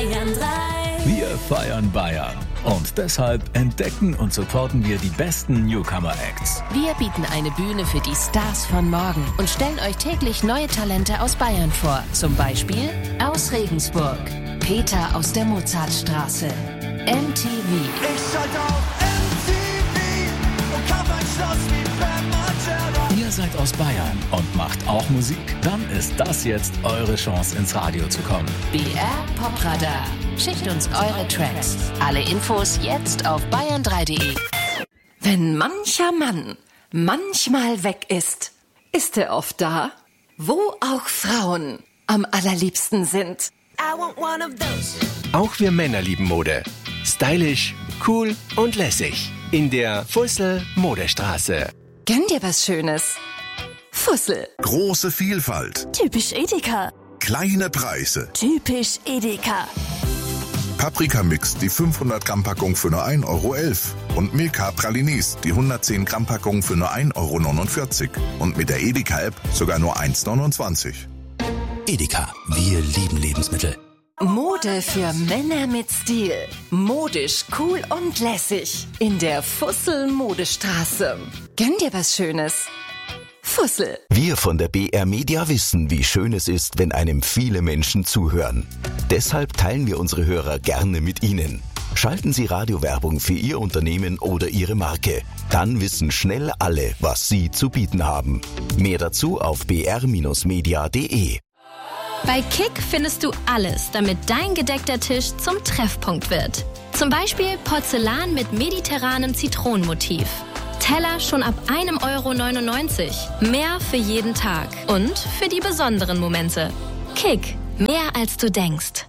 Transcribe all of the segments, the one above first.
Bayern 3. Wir feiern Bayern. Und deshalb entdecken und supporten wir die besten Newcomer-Acts. Wir bieten eine Bühne für die Stars von morgen und stellen euch täglich neue Talente aus Bayern vor. Zum Beispiel aus Regensburg, Peter aus der Mozartstraße, MTV. Ich schalte auf MTV und kauf ein Schloss wie Bam Margera. Ihr seid aus Bayern und macht auch Musik? Dann ist das jetzt eure Chance, ins Radio zu kommen. BR Popradar. Schickt uns eure Tracks. Alle Infos jetzt auf bayern3.de. Wenn mancher Mann manchmal weg ist, ist er oft da, wo auch Frauen am allerliebsten sind. I want one of those. Auch wir Männer lieben Mode. Stylisch, cool und lässig. In der Fussel Modestraße. Gönn dir was Schönes. Fussel. Große Vielfalt, Typisch Edeka. kleine Preise. Typisch Edeka. Paprika-Mix, die 500-Gramm-Packung für nur 1,11 € und Milka Pralinis, die 110-Gramm-Packung für nur 1,49 € und mit der Edeka-App sogar nur 1,29 €. Edeka, wir lieben Lebensmittel. Mode für Männer mit Stil. Modisch, cool und lässig. In der Fussel Modestraße. Gönn dir was Schönes. Fussel. Wir von der BR Media wissen, wie schön es ist, wenn einem viele Menschen zuhören. Deshalb teilen wir unsere Hörer gerne mit Ihnen. Schalten Sie Radiowerbung für Ihr Unternehmen oder Ihre Marke. Dann wissen schnell alle, was Sie zu bieten haben. Mehr dazu auf br-media.de. Bei Kick findest du alles, damit dein gedeckter Tisch zum Treffpunkt wird. Zum Beispiel Porzellan mit mediterranem Zitronenmotiv. Teller schon ab 1,99 €. Mehr für jeden Tag und für die besonderen Momente. Kick, mehr als du denkst.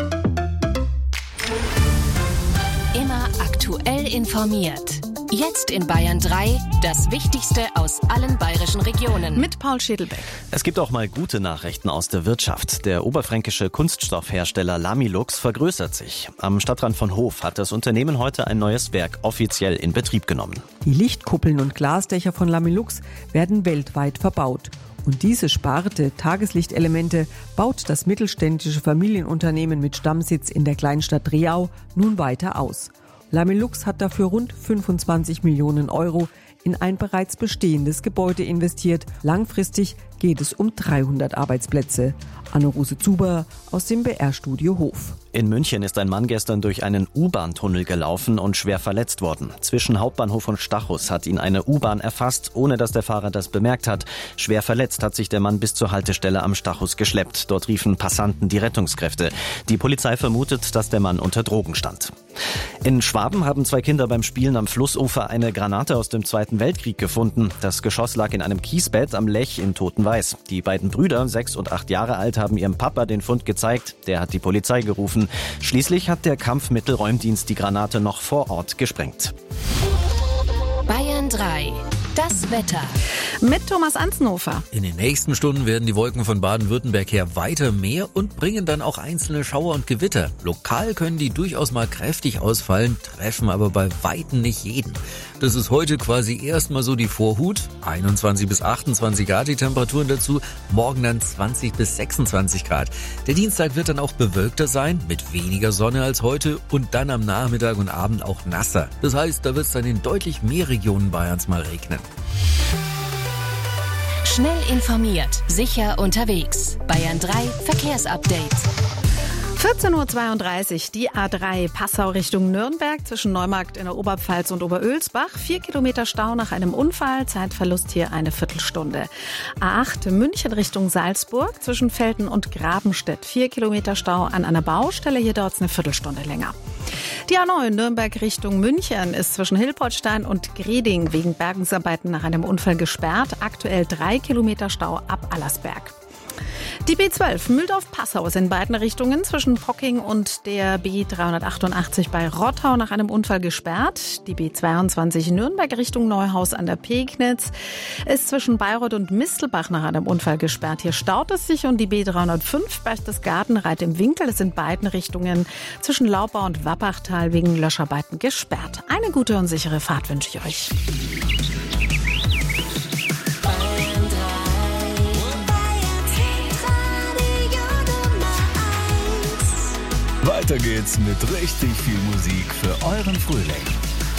Immer aktuell informiert. Jetzt in Bayern 3, das Wichtigste aus allen bayerischen Regionen. Mit Paul Schädelbeck. Es gibt auch mal gute Nachrichten aus der Wirtschaft. Der oberfränkische Kunststoffhersteller Lamilux vergrößert sich. Am Stadtrand von Hof hat das Unternehmen heute ein neues Werk offiziell in Betrieb genommen. Die Lichtkuppeln und Glasdächer von Lamilux werden weltweit verbaut. Und diese Sparte Tageslichtelemente baut das mittelständische Familienunternehmen mit Stammsitz in der Kleinstadt Dreau nun weiter aus. Lamilux hat dafür rund 25 Millionen € in ein bereits bestehendes Gebäude investiert. Langfristig geht es um 300 Arbeitsplätze. Anne-Rose Zuber aus dem BR-Studio Hof. In München ist ein Mann gestern durch einen U-Bahn-Tunnel gelaufen und schwer verletzt worden. Zwischen Hauptbahnhof und Stachus hat ihn eine U-Bahn erfasst, ohne dass der Fahrer das bemerkt hat. Schwer verletzt hat sich der Mann bis zur Haltestelle am Stachus geschleppt. Dort riefen Passanten die Rettungskräfte. Die Polizei vermutet, dass der Mann unter Drogen stand. In Schwaben haben 2 Kinder beim Spielen am Flussufer eine Granate aus dem Zweiten Weltkrieg gefunden. Das Geschoss lag in einem Kiesbett am Lech in Totenweiß. Die beiden Brüder, 6 und 8 Jahre alt, haben ihrem Papa den Fund gezeigt. Der hat die Polizei gerufen. Schließlich hat der Kampfmittelräumdienst die Granate noch vor Ort gesprengt. Bayern 3, das Wetter. Mit Thomas Ansnhofer. In den nächsten Stunden werden die Wolken von Baden-Württemberg her weiter mehr und bringen dann auch einzelne Schauer und Gewitter. Lokal können die durchaus mal kräftig ausfallen, treffen aber bei Weitem nicht jeden. Das ist heute quasi erstmal so die Vorhut. 21 bis 28 Grad die Temperaturen dazu, morgen dann 20 bis 26 Grad. Der Dienstag wird dann auch bewölkter sein, mit weniger Sonne als heute und dann am Nachmittag und Abend auch nasser. Das heißt, da wird es dann in deutlich mehr Regionen Bayerns mal regnen. Schnell informiert, sicher unterwegs. Bayern 3 Verkehrsupdate. 14:32 Uhr, die A3 Passau Richtung Nürnberg zwischen Neumarkt in der Oberpfalz und Oberölsbach. 4 Kilometer Stau nach einem Unfall, Zeitverlust hier eine Viertelstunde. A8 München Richtung Salzburg zwischen Velten und Grabenstedt. 4 Kilometer Stau an einer Baustelle, hier dauert es eine Viertelstunde länger. Die A9 Nürnberg Richtung München ist zwischen Hilpoltstein und Greding wegen Bergungsarbeiten nach einem Unfall gesperrt. Aktuell 3 Kilometer Stau ab Allersberg. Die B12 Mühldorf-Passau ist in beiden Richtungen zwischen Pocking und der B388 bei Rottau nach einem Unfall gesperrt. Die B22 Nürnberg Richtung Neuhaus an der Pegnitz ist zwischen Bayreuth und Mistelbach nach einem Unfall gesperrt. Hier staut es sich und die B305 Berchtesgaden-Reit im Winkel ist in beiden Richtungen zwischen Laubau und Wappachtal wegen Löscharbeiten gesperrt. Eine gute und sichere Fahrt wünsche ich euch. Weil Weiter geht's mit richtig viel Musik für euren Frühling.